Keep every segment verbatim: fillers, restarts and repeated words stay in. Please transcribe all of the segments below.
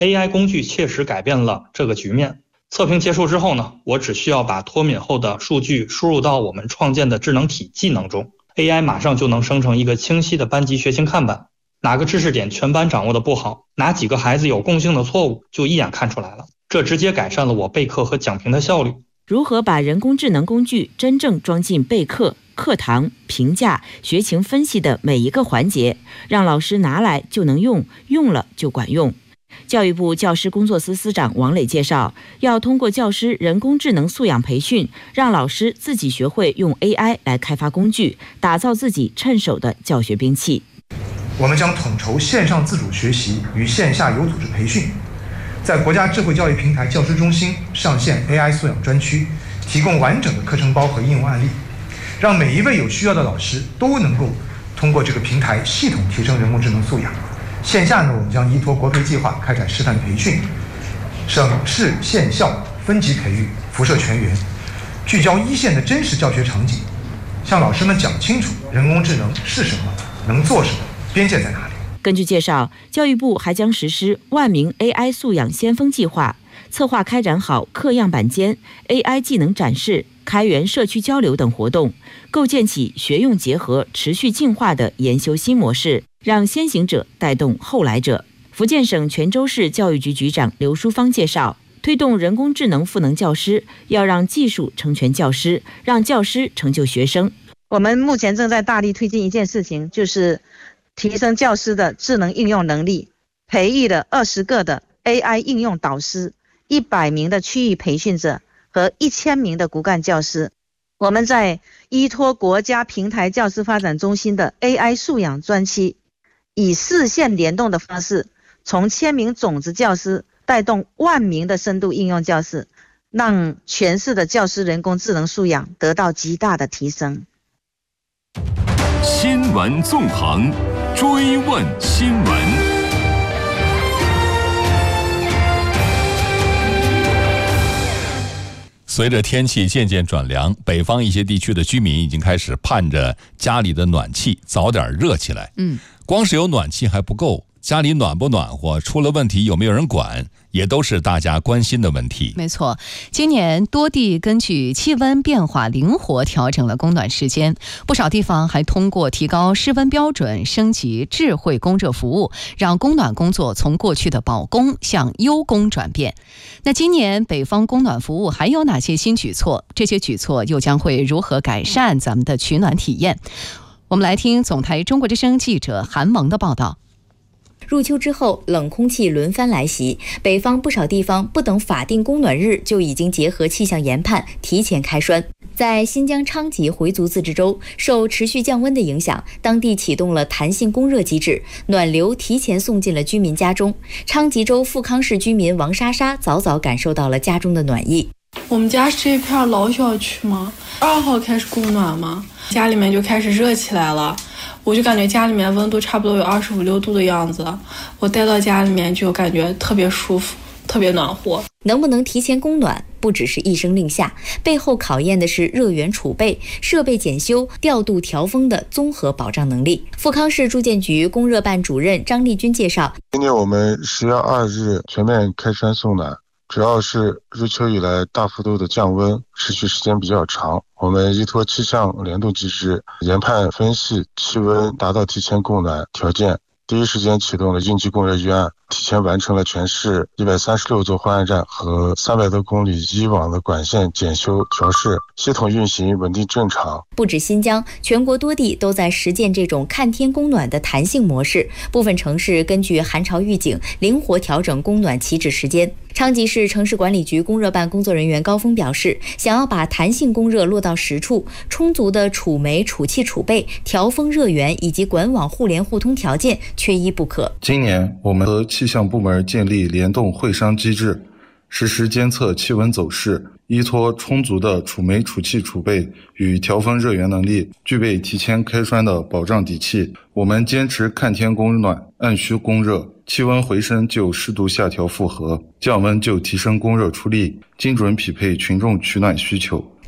A I 工具切实改变了这个局面。测评结束之后呢，我只需要把脱敏后的数据输入到我们创建的智能体技能中， A I 马上就能生成一个清晰的班级学情看板，哪个知识点全班掌握的不好，哪几个孩子有共性的错误，就一眼看出来了。这直接改善了我备课和讲评的效率。 如何把人工智能工具真正装进备课、课堂、评价、学情分析的每一个环节，让老师拿来就能用，用了就管用。教育部教师工作司司长王磊介绍，要通过教师人工智能素养培训，让老师自己学会用 A I 来开发工具，打造自己趁手的教学兵器。 我们将统筹线上自主学习与线下有组织培训，在国家智慧教育平台教师中心上线 A I 素养专区，提供完整的课程包和应用案例，让每一位有需要的老师都能够通过这个平台系统提升人工智能素养。线下呢，我们将依托国培计划开展试探培训，省市县校分级培育，辐射全员，聚焦一线的真实教学场景，向老师们讲清楚人工智能是什么，能做什么，边界在哪里。 根据介绍，教育部还将实施万名 A I 素养先锋计划，策划开展好课样板间、A I 技能展示、开源社区交流等活动，构建起学用结合、持续进化的研修新模式，让先行者带动后来者。福建省泉州市教育局局长刘淑芳介绍，推动人工智能赋能教师，要让技术成全教师，让教师成就学生。 我们目前正在大力推进一件事情，就是提升教师的智能应用能力，培育了二十个的 A I 应用导师，一百名的区域培训者和一千名的骨干教师。我们在依托国家平台教师发展中心的 A I 素养专区，以四线联动的方式，从千名种子教师带动万名的深度应用教师，让全市的教师人工智能素养得到极大的提升。 新闻纵横，追问新闻。随着天气渐渐转凉，北方一些地区的居民已经开始盼着家里的暖气早点热起来。嗯，光是有暖气还不够，家里暖不暖和，出了问题有没有人管，也都是大家关心的问题。 没错，今年多地根据气温变化灵活调整了供暖时间，不少地方还通过提高室温标准，升级智慧供热服务，让供暖工作从过去的保供向优供转变。那今年北方供暖服务还有哪些新举措？这些举措又将会如何改善咱们的取暖体验？我们来听总台中国之声记者韩萌的报道。 入秋之后，冷空气轮番来袭，北方不少地方不等法定供暖日就已经结合气象研判提前开栓。在新疆昌吉回族自治州，受持续降温的影响，当地启动了弹性供热机制，暖流提前送进了居民家中。昌吉州富康市居民王莎莎早早感受到了家中的暖意。 我们家是这片老小区嘛，二号开始供暖嘛，家里面就开始热起来了。我就感觉家里面温度差不多有二十五六度的样子，我待到家里面就感觉特别舒服，特别暖和。 能不能提前供暖，不只是一声令下，背后考验的是热源储备、设备检修、调度调风的综合保障能力。富康市住建局供热办主任张丽君介绍， 今年我们十月二日全面开栓送暖，主要是入秋以来大幅度的降温，持续时间比较长。我们依托气象联动机制，研判分析气温达到提前供暖条件，第一时间启动了应急供热预案，提前完成了全市一百三十六座换岸站和三百多公里以往的管线检修调试，系统运行稳定正常。 不止新疆，全国多地都在实践这种看天供暖的弹性模式，部分城市根据寒潮预警灵活调整供暖起止时间。昌吉市城市管理局供热办工作人员高峰表示，想要把弹性供热落到实处，充足的储煤储气储备、调风热源以及管网互联互通条件缺一不可。 今年我们和气象部门建立联动会商机制，实时监测气温走势，依托充足的储煤储气储备与调风热源能力，具备提前开栓的保障底气。我们坚持看天供暖，按需供热，气温回升就适度下调负荷，降温就提升供热出力，精准匹配群众取暖需求。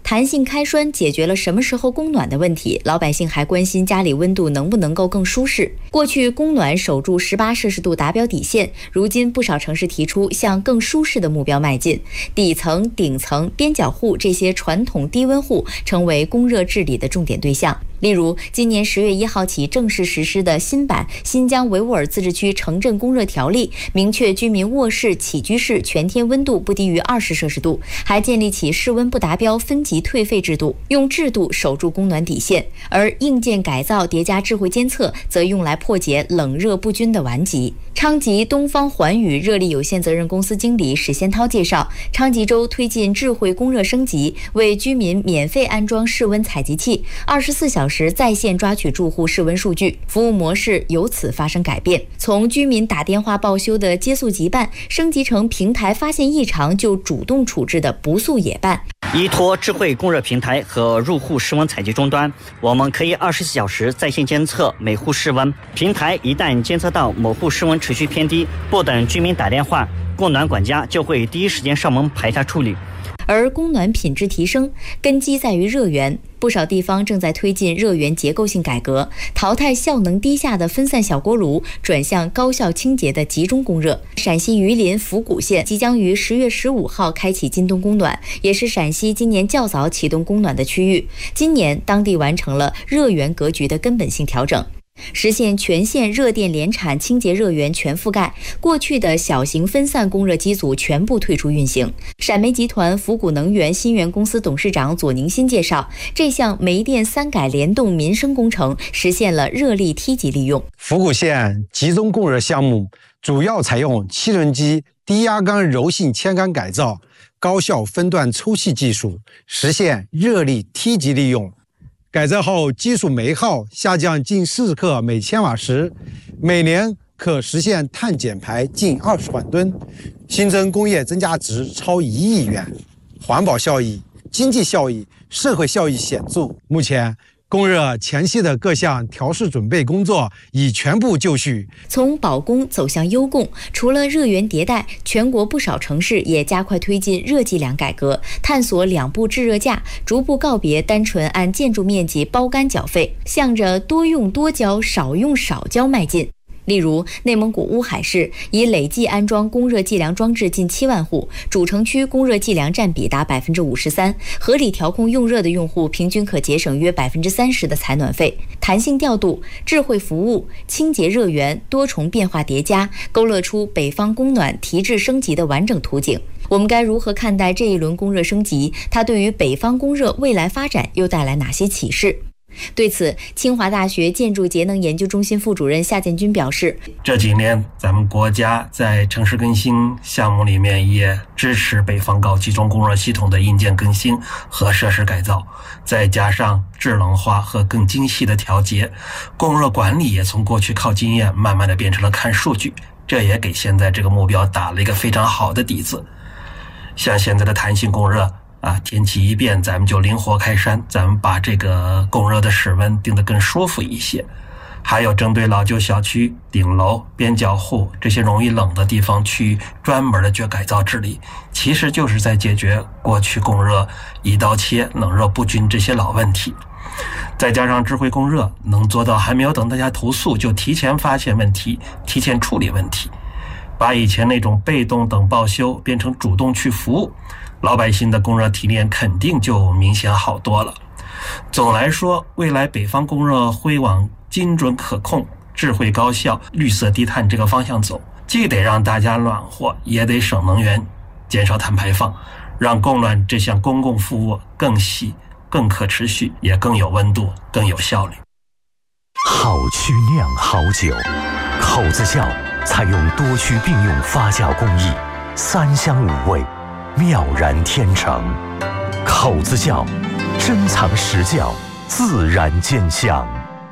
弹性开栓解决了什么时候供暖的问题，老百姓还关心家里温度能不能够更舒适。过去供暖守住十八摄氏度达标底线，如今不少城市提出向更舒适的目标迈进。底层、顶层、边角户这些传统低温户成为供热治理的重点对象。例如，今年十月一号起正式实施的新版《新疆维吾尔自治区城镇供热条例》，明确居民卧室、起居室全天温度不低于二十摄氏度，还建立起室温不达标分级退费制度，用制度守住供暖底线。而硬件改造叠加智慧监测，则用来破解冷热不均的顽疾。昌吉东方环宇热力有限责任公司经理史先涛介绍，昌吉州推进智慧供热升级，为居民免费安装室温采集器，二十四小时在线抓取住户室温数据，服务模式由此发生改变。从居民打电话报修的接速急办，升级成平台发现异常就主动处置的不速也办。 依托智慧供热平台和入户室温采集终端，我们可以二十四小时在线监测每户室温。平台一旦监测到某户室温持续偏低，不等居民打电话，供暖管家就会第一时间上门排查处理。 而供暖品质提升根基在于热源，不少地方正在推进热源结构性改革，淘汰效能低下的分散小锅炉，转向高效清洁的集中供热。陕西榆林府谷县即将于十月十五号开启今冬供暖，也是陕西今年较早启动供暖的区域。今年当地完成了热源格局的根本性调整，实现全县热电联产清洁热源全覆盖，过去的小型分散供热机组全部退出运行。陕煤集团府谷能源新源公司董事长左宁新介绍，这项煤电三改联动民生工程实现了热力梯级利用。 府谷县集中供热项目主要采用汽轮机低压缸柔性铅杆改造、高效分段抽气技术，实现热力梯级利用。改造后基础煤耗下降近四克每千瓦时，每年可实现碳减排近二十万吨，新增工业增加值超一亿元，环保效益、经济效益、社会效益显著。目前供热前期的各项调试准备工作已全部就绪。 从保供走向优供，除了热源迭代，全国不少城市也加快推进热计量改革，探索两步制热价，逐步告别单纯按建筑面积包干缴费，向着多用多交、少用少交迈进。例如，内蒙古乌海市已累计安装供热计量装置近七万户，主城区供热计量占比达百分之五十三，合理调控用热的用户平均可节省约百分之三十的采暖费。弹性调度、智慧服务、清洁热源多重变化叠加，勾勒出北方供暖提质升级的完整图景。我们该如何看待这一轮供热升级？它对于北方供热未来发展又带来哪些启示？对此，清华大学建筑节能研究中心副主任夏建军表示， 这几年咱们国家在城市更新项目里面也支持北方高集中供热系统的硬件更新和设施改造，再加上智能化和更精细的调节，供热管理也从过去靠经验慢慢的变成了看数据，这也给现在这个目标打了一个非常好的底子。像现在的弹性供热啊，天气一变，咱们就灵活开栓，咱们把这个供热的室温定得更舒服一些。还有针对老旧小区、顶楼、边角户这些容易冷的地方去专门的去改造治理，其实就是在解决过去供热一刀切、冷热不均这些老问题。再加上智慧供热，能做到还没有等大家投诉就提前发现问题，提前处理问题，把以前那种被动等报修变成主动去服务，老百姓的供热体验肯定就明显好多了。总来说，未来北方供热会往精准可控、智慧高效、绿色低碳这个方向走，既得让大家暖和，也得省能源、减少碳排放，让供暖这项公共服务更细、更可持续，也更有温度、更有效率。 好曲酿好酒，口子窖采用多区并用发酵工艺，三香五味，妙然天成。口子窖珍藏实窖，自然见香。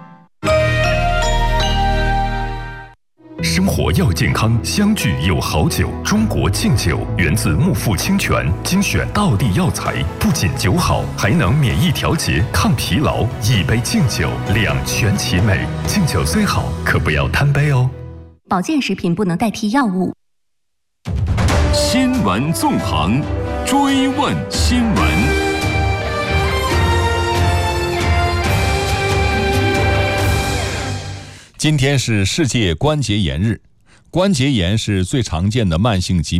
生活要健康，相聚有好酒。中国敬酒源自木富清泉，精选道地药材，不仅酒好，还能免疫调节、抗疲劳。一杯敬酒，两全其美。敬酒虽好，可不要贪杯哦。 保健食品不能代替药物。 新闻纵横，追问新闻。 今天是世界关节炎日，关节炎是最常见的慢性疾病。